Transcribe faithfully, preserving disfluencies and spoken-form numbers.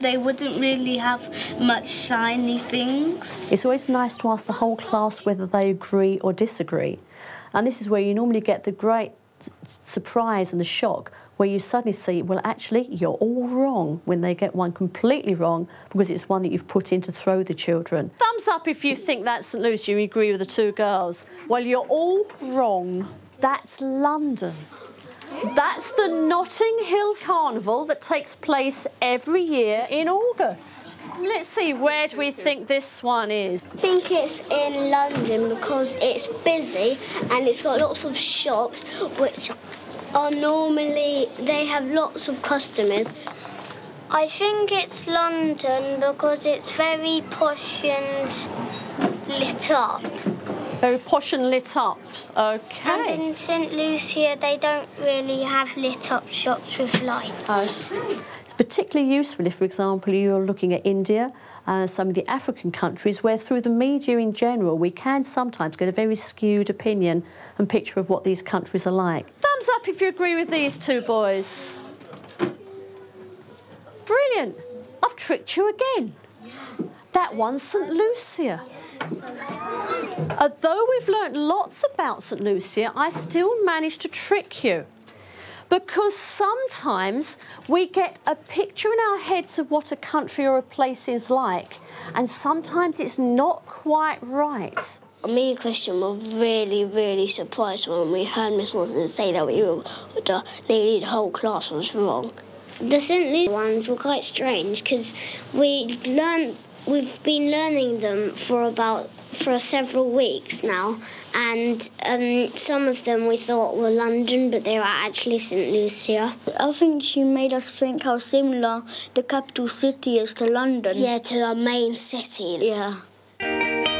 They wouldn't really have much shiny things. It's always nice to ask the whole class whether they agree or disagree. And this is where you normally get the great surprise and the shock where you suddenly see, well, actually, you're all wrong when they get one completely wrong because it's one that you've put in to throw the children. Thumbs up if you think that's St Lucia and you agree with the two girls. Well, you're all wrong. That's London. That's the Notting Hill Carnival that takes place every year in August. Let's see, where do we think this one is? I think it's in London because it's busy and it's got lots of shops which are normally, they have lots of customers. I think it's London because it's very posh and lit up. Very posh and lit up, OK. And in St Lucia, they don't really have lit up shops with lights. OK. It's particularly useful if, for example, you're looking at India and uh, some of the African countries where through the media in general we can sometimes get a very skewed opinion and picture of what these countries are like. Thumbs up if you agree with these two boys. Brilliant. I've tricked you again. That one's St Lucia. Although we've learnt lots about St Lucia, I still managed to trick you. Because sometimes we get a picture in our heads of what a country or a place is like, and sometimes it's not quite right. Me and Christian were really, really surprised when we heard Miss Watson say that we were, the, nearly the whole class was wrong. The St Lucia ones were quite strange because we learned, we've been learning them for about for several weeks now, and um, some of them we thought were London, but they were actually St Lucia. I think she made us think how similar the capital city is to London. Yeah, to our main city. Yeah.